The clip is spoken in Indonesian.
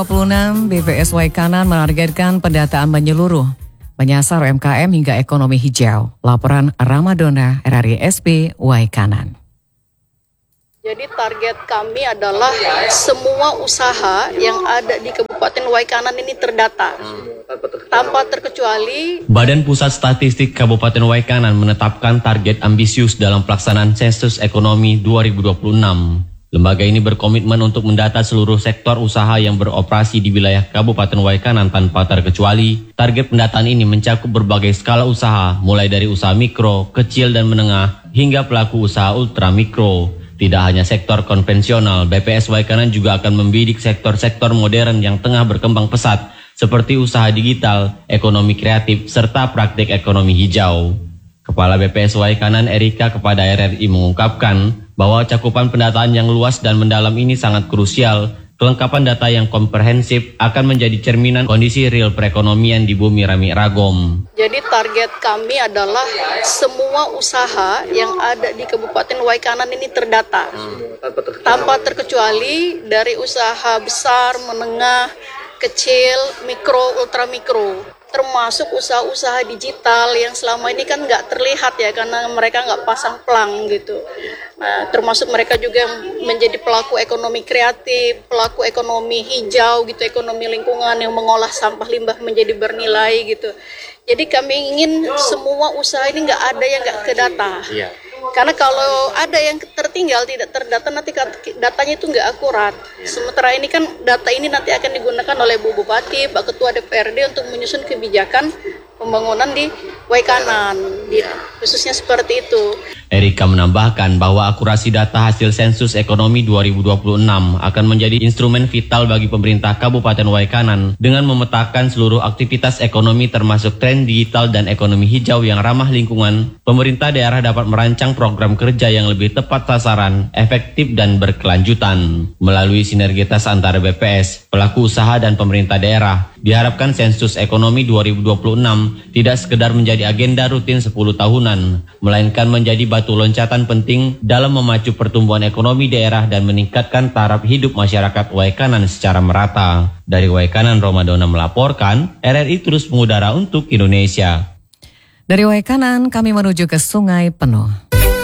26 BPS Waikanan menargetkan pendataan menyeluruh, menyasar UMKM hingga ekonomi hijau. Laporan Ramadona RRI SP Waikanan. Jadi target kami adalah semua usaha yang ada di Kabupaten Waikanan ini terdata, tanpa terkecuali. Badan Pusat Statistik Kabupaten Waikanan menetapkan target ambisius dalam pelaksanaan sensus ekonomi 2026. Lembaga ini berkomitmen untuk mendata seluruh sektor usaha yang beroperasi di wilayah Kabupaten Waikanan tanpa terkecuali. Target pendataan ini mencakup berbagai skala usaha, mulai dari usaha mikro, kecil dan menengah, hingga pelaku usaha ultramikro. Tidak hanya sektor konvensional, BPS Waikanan juga akan membidik sektor-sektor modern yang tengah berkembang pesat, seperti usaha digital, ekonomi kreatif, serta praktik ekonomi hijau. Kepala BPS Waikanan Erika kepada RRI mengungkapkan bahwa cakupan pendataan yang luas dan mendalam ini sangat krusial. Kelengkapan data yang komprehensif akan menjadi cerminan kondisi real perekonomian di Bumi Rami Ragom. Jadi target kami adalah semua usaha yang ada di Kabupaten Waikanan ini terdata, tanpa terkecuali dari usaha besar, menengah, kecil, mikro, ultramikro. Termasuk usaha-usaha digital yang selama ini kan nggak terlihat ya, karena mereka nggak pasang pelang gitu. Nah, termasuk mereka juga yang menjadi pelaku ekonomi kreatif, pelaku ekonomi hijau gitu, ekonomi lingkungan yang mengolah sampah limbah menjadi bernilai gitu. Jadi kami ingin semua usaha ini nggak ada yang nggak kedata. Karena kalau ada yang tertinggal tidak terdata, nanti datanya itu nggak akurat. Sementara ini kan data ini nanti akan digunakan oleh Bu Bupati, Pak Ketua DPRD untuk menyusun kebijakan pembangunan di Waikanan, khususnya seperti itu. Erika menambahkan bahwa akurasi data hasil sensus ekonomi 2026 akan menjadi instrumen vital bagi pemerintah Kabupaten Waikanan dengan memetakan seluruh aktivitas ekonomi termasuk tren digital dan ekonomi hijau yang ramah lingkungan. Pemerintah daerah dapat merancang program kerja yang lebih tepat sasaran, efektif dan berkelanjutan. Melalui sinergitas antara BPS, pelaku usaha dan pemerintah daerah, diharapkan sensus ekonomi 2026 tidak sekedar menjadi agenda rutin 10 tahunan, melainkan menjadi batu loncatan penting dalam memacu pertumbuhan ekonomi daerah dan meningkatkan taraf hidup masyarakat Waikanan secara merata. Dari Waikanan, Ramadona melaporkan, RRI terus mengudara untuk Indonesia. Dari Waikanan, kami menuju ke Sungai Penuh.